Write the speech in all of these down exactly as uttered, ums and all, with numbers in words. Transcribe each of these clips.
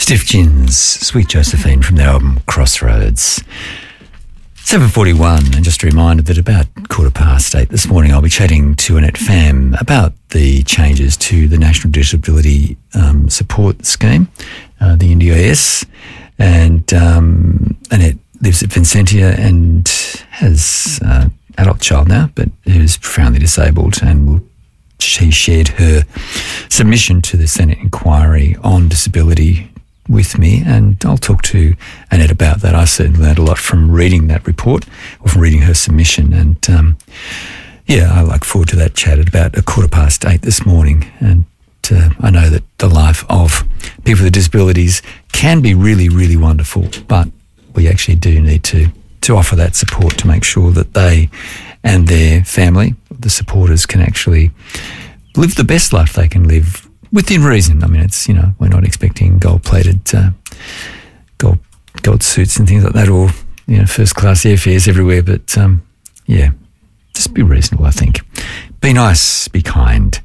Stiff Gins, Sweet Josephine from their album Crossroads. seven forty-one, and just a reminder that about quarter past eight this morning I'll be chatting to Annette Pham about the changes to the National Disability um, Support Scheme, uh, the N D I S, and um, Annette lives at Vincentia and has an uh, adult child now, but who's profoundly disabled, and will she shared her submission to the Senate inquiry on disability with me, and I'll talk to Annette about that. I certainly learned a lot from reading that report, or from reading her submission, and um, yeah, I look forward to that chat at about a quarter past eight this morning. And uh, I know that the life of people with disabilities can be really, really wonderful, but we actually do need to to offer that support to make sure that they and their family, the supporters, can actually live the best life they can live within reason. I mean, it's, you know, we're not expecting gold-plated uh, gold gold suits and things like that, or, you know, first-class airfares everywhere. But um, yeah, just be reasonable, I think. Be nice, be kind.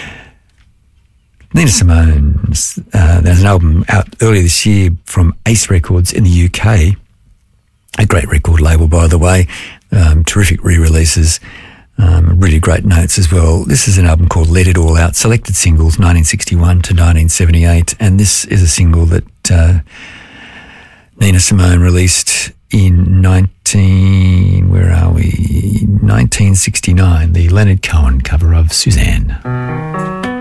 Nina Simone's, uh, there's an album out earlier this year from Ace Records in the U K. A great record label, by the way. Um, terrific re-releases. Um, really great notes as well. This is an album called Let It All Out, selected singles nineteen sixty-one to nineteen seventy-eight, and this is a single that uh, Nina Simone released in nineteen, where are we? nineteen sixty-nine, the Leonard Cohen cover of Suzanne.